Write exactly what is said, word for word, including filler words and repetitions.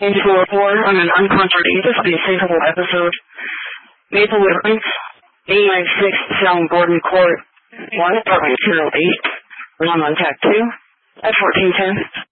Into a four on an uncontroverted unfavorable episode. Maple Woodlands, eight ninety-six Sound Gordon Court, one point zero eight. Run on Tech two, at fourteen ten.